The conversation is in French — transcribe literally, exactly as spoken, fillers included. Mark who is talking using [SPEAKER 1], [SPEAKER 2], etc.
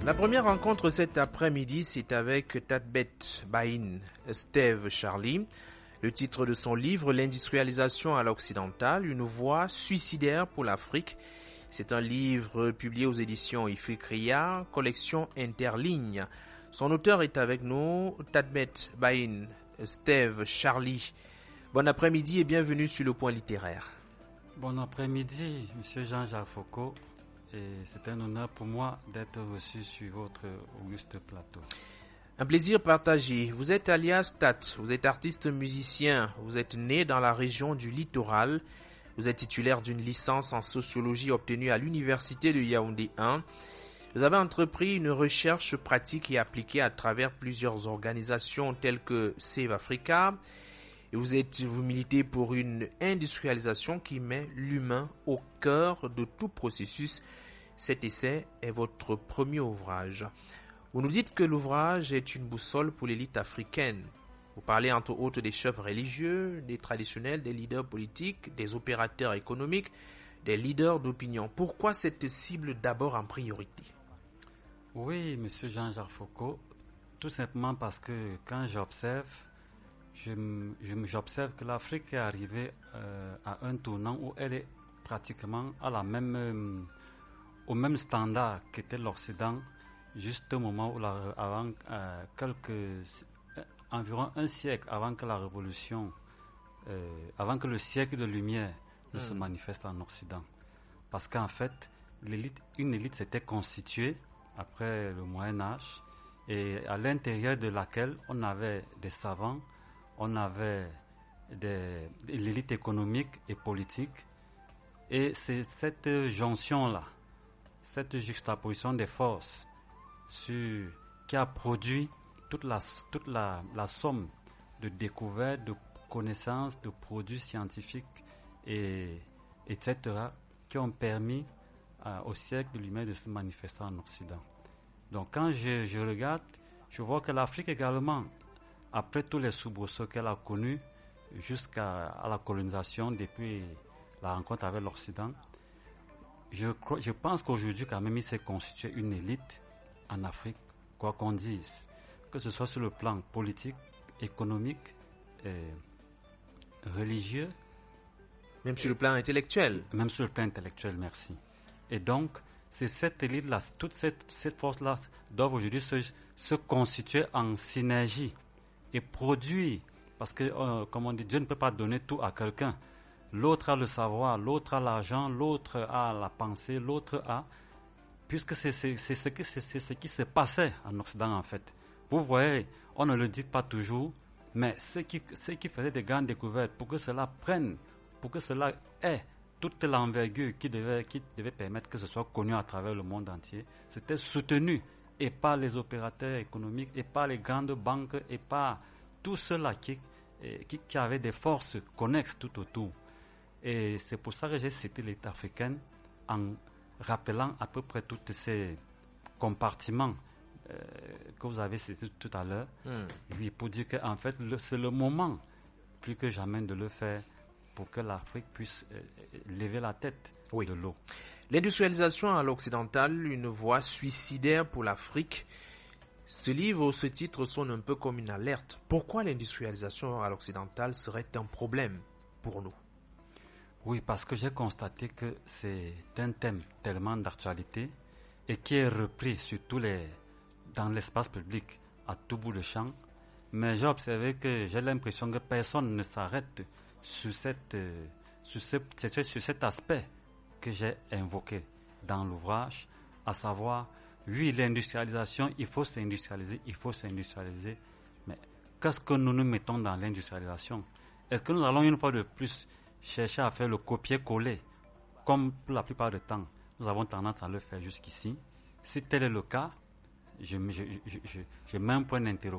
[SPEAKER 1] La première rencontre cet après-midi, c'est avec Tatbet Bain Steve Charlie. Le titre de son livre, L'industrialisation à l'occidentale, une voie suicidaire pour l'Afrique. C'est un livre publié aux éditions Ifikria, collection Interligne. Son auteur est avec nous, Tatbet Bain Steve Charlie. Bon après-midi et bienvenue sur le Point littéraire.
[SPEAKER 2] Bon après-midi, Monsieur Jean-Jacques Foucault. Et c'est un honneur pour moi d'être reçu sur votre auguste plateau.
[SPEAKER 1] Un plaisir partagé. Vous êtes alias Tat, vous êtes artiste musicien, vous êtes né dans la région du littoral, vous êtes titulaire d'une licence en sociologie obtenue à l'université de Yaoundé un. Vous avez entrepris une recherche pratique et appliquée à travers plusieurs organisations telles que Save Africa. Et vous êtes, vous militez pour une industrialisation qui met l'humain au cœur de tout processus. Cet essai est votre premier ouvrage. Vous nous dites que l'ouvrage est une boussole pour l'élite africaine. Vous parlez entre autres des chefs religieux, des traditionnels, des leaders politiques, des opérateurs économiques, des leaders d'opinion. Pourquoi cette cible d'abord en priorité?
[SPEAKER 2] Oui, Monsieur Jean-Jacques Foucault, tout simplement parce que quand j'observe, je, je, j'observe que l'Afrique est arrivée euh, à un tournant où elle est pratiquement à la même, euh, au même standard qu'était l'Occident, juste au moment où, la, avant euh, quelques, euh, environ un siècle avant que la révolution, euh, avant que le siècle de lumière ne mmh. se manifeste en Occident. Parce qu'en fait, l'élite, une élite s'était constituée après le Moyen-Âge et à l'intérieur de laquelle on avait des savants, on avait des, de l'élite économique et politique, et c'est cette jonction-là, cette juxtaposition des forces sur, qui a produit toute la, toute la, la somme de découvertes, de connaissances, de produits scientifiques, et, et cetera, qui ont permis euh, au siècle de l'humain de se manifester en Occident. Donc quand je, je regarde, je vois que l'Afrique également, après tous les soubresauts qu'elle a connus jusqu'à à la colonisation depuis la rencontre avec l'Occident, je, crois, je pense qu'aujourd'hui quand même il s'est constitué une élite en Afrique, quoi qu'on dise, que ce soit sur le plan politique, économique, et religieux.
[SPEAKER 1] Même sur le plan intellectuel.
[SPEAKER 2] Même sur le plan intellectuel, merci. Et donc, c'est cette élite-là, toute cette, cette force-là doivent aujourd'hui se, se constituer en synergie et produire, parce que, euh, comme on dit, Dieu ne peut pas donner tout à quelqu'un. L'autre a le savoir, l'autre a l'argent, l'autre a la pensée, l'autre a... Puisque c'est, c'est, c'est, ce qui, c'est, c'est ce qui se passait en Occident, en fait. Vous voyez, on ne le dit pas toujours, mais ceux qui, ceux qui faisaient des grandes découvertes, pour que cela prenne, pour que cela ait toute l'envergure qui devait, qui devait permettre que ce soit connu à travers le monde entier, c'était soutenu et par les opérateurs économiques, et par les grandes banques, et par tous ceux-là qui, qui, qui avaient des forces connexes tout autour. Et c'est pour ça que j'ai cité l'État africain en rappelant à peu près tous ces compartiments euh, que vous avez cités tout à l'heure. Mm. Oui, pour dire qu'en fait, le, c'est le moment, plus que jamais, de le faire pour que l'Afrique puisse euh, lever la tête oui. de l'eau.
[SPEAKER 1] L'industrialisation à l'occidentale, une voie suicidaire pour l'Afrique. Ce livre ou ce titre sonne un peu comme une alerte. Pourquoi l'industrialisation à l'occidentale serait un problème pour nous?
[SPEAKER 2] Oui, parce que j'ai constaté que c'est un thème tellement d'actualité et qui est repris sur tous les, dans l'espace public à tout bout de champ. Mais j'ai observé que j'ai l'impression que personne ne s'arrête sur, cette, sur, ce, sur cet aspect que j'ai invoqué dans l'ouvrage, à savoir, oui, l'industrialisation, il faut s'industrialiser, il faut s'industrialiser, mais qu'est-ce que nous nous mettons dans l'industrialisation? Est-ce que nous allons une fois de plus chercher à faire le copier-coller, comme pour la plupart du temps, nous avons tendance à le faire jusqu'ici? Si tel est le cas, je, je, je, je, je mets un point d'interrogation.